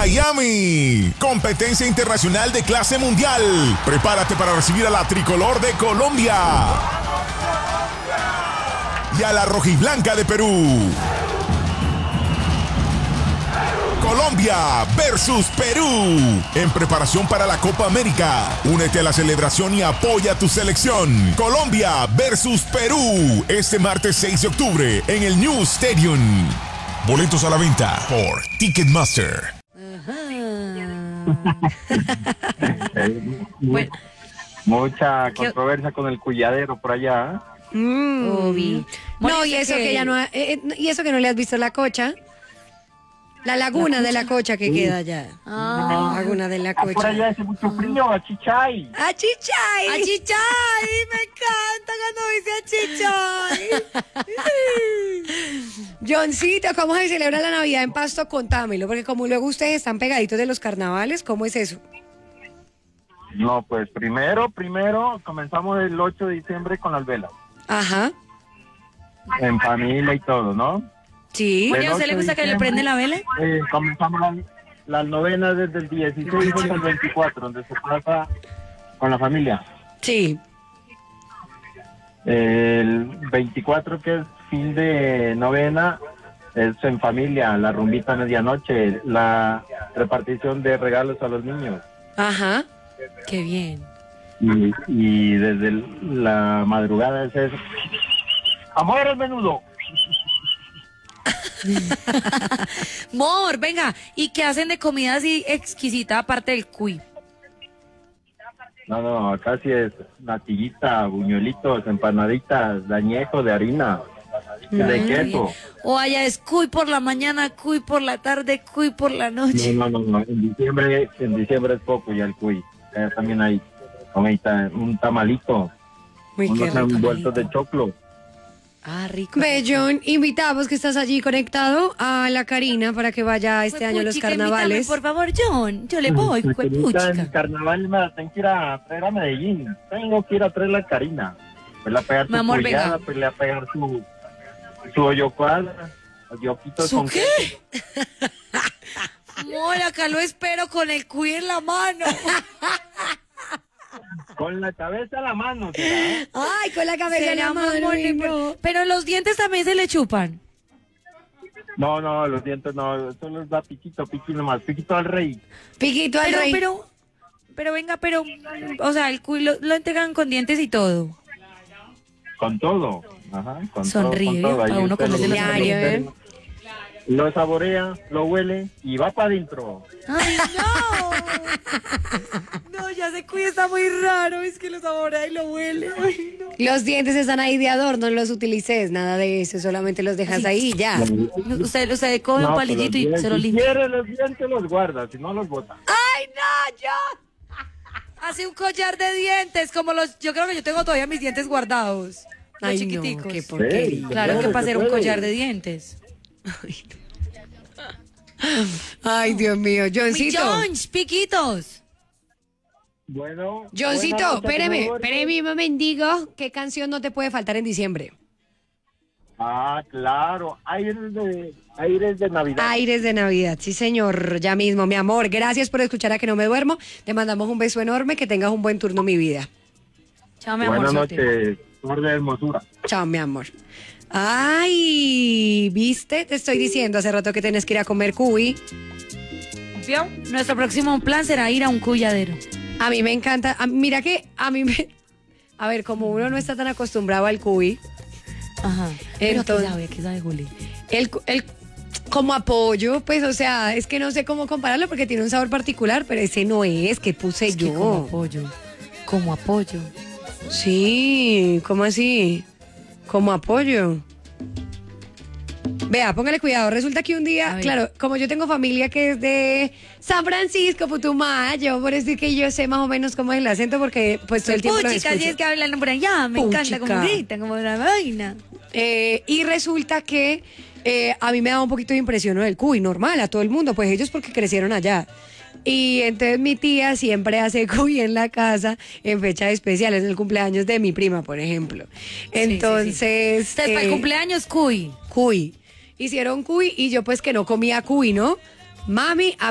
Miami. Competencia internacional de clase mundial. Prepárate para recibir a la tricolor de Colombia y a la rojiblanca de Perú. Colombia versus Perú, en preparación para la Copa América. Únete a la celebración y apoya a tu selección. Colombia versus Perú, este martes 6 de octubre en el New Stadium. Boletos a la venta por Ticketmaster. Bueno, Mucha controversia con el cuyadero por allá. Obi. No, y eso que ya no, y eso que no le has visto la Cocha. La laguna de la Cocha que queda allá. Laguna de la Cocha. Por allá hace mucho frío, achichay. ¡Achichay! ¡Achichay! Me encanta cuando dice achichay. Johncito, ¿cómo se celebra la Navidad en Pasto? Contámelo, porque como luego ustedes están pegaditos de los carnavales, ¿cómo es eso? No, pues primero comenzamos el 8 de diciembre con las velas. Ajá. En familia y todo, ¿no? Sí. Oye, ¿a usted le gusta que le prende la vela? Comenzamos las novenas desde el 16 hasta el 24, donde se pasa con la familia. Sí. El 24, que es fin de novena, es en familia, la rumbita a medianoche, la repartición de regalos a los niños. Ajá. Qué bien. Y desde la madrugada es eso. ¡Amor el menudo! Mor, venga, ¿y qué hacen de comida así exquisita aparte del cuy? No, acá sí es natillita, buñuelitos, empanaditas, dañejo de harina, de queso. O allá es cuy por la mañana, cuy por la tarde, cuy por la noche. No, en diciembre es poco ya el cuy. También hay un tamalito, Muy qué unos rico. envueltos de choclo. Ah, rico. John, invitamos que estás allí conectado a la Karina para que vaya este año a los carnavales. Por favor, John, yo le voy, En puchica. carnaval me la tengo que ir a traer a Medellín. Tengo que ir a traer a Karina. Pues le va a pegar su Mi amor, pollada, venga. pues le va a pegar su hoyo cuadra, hoyoquitos ¿Su con qué? queso. Mor, acá lo espero con el cuy en la mano. Con la cabeza a la mano, ¿será? Ay, con la cabeza en la Será mano. mamón, y no. Pero los dientes también se le chupan. No, los dientes no, eso les da piquito nomás, piquito al rey. Piquito al rey. Pero venga, o sea, el cuy lo entregan con dientes y todo. Con todo. Ajá, con Sonríe, todo. para Ahí uno usted comerse lo- los diario, ¿eh? Lo saborea, lo huele y va para adentro. ¡Ay, no! No, ya ese cuy está muy raro, es que lo saborea y lo huele. Ay, no. Los dientes están ahí de adorno, no los utilices, nada de eso, solamente los dejas ahí y ya. Usted come un No, palillito y pero se lo si limpia. quiere los dientes los guarda, si no los bota. ¡Ay, no, yo! Hace un collar de dientes, como yo creo que yo tengo todavía mis dientes guardados. Los Ay, chiquiticos. no, qué porquería. Claro que para hacer un collar de dientes. Ay, Dios mío, ¡Mi Johncito. Jones, piquitos! Bueno. Johncito, buenas noches, espéreme amor. un mendigo. ¿Qué canción no te puede faltar en diciembre? Ah, claro, aires de Navidad. Aires de Navidad, sí señor, ya mismo, mi amor. Gracias por escuchar a Que No Me Duermo. Te mandamos un beso enorme, que tengas un buen turno, mi vida. Chao, mi amor. Buenas noches, flor de hermosura. Chao, mi amor. Ay, ¿viste? Te estoy diciendo hace rato que tienes que ir a comer cuy. ¿Vio? Nuestro próximo plan será ir a un cuyadero. A mí me encanta, mira que a mí me... A ver, como uno no está tan acostumbrado al cuy, Ajá. Pero Entonces- ¿qué sabe, Juli? el como apoyo, pues, o sea, es que no sé cómo compararlo porque tiene un sabor particular, pero ese no es, que puse Es que yo. como apoyo. Como apoyo. Sí, ¿cómo así? Como apoyo. Vea, póngale cuidado. Resulta que un A día, ver. claro, como yo tengo familia que es de San Francisco, Putumayo, por decir que yo sé más o menos cómo es el acento porque pues todo el tiempo lo Puchica, escucho. así es que hablan por allá. Me encanta Puchica. como gritan, como una vaina. Y resulta que a mí me da un poquito de impresión ¿no? el cuy, normal, a todo el mundo, pues ellos porque crecieron allá. Y entonces mi tía siempre hace cuy en la casa en fechas especiales, en el cumpleaños de mi prima, por ejemplo. Entonces... Entonces, para el cumpleaños, cuy. Cuy. Hicieron cuy y yo pues que no comía cuy, ¿no? Mami,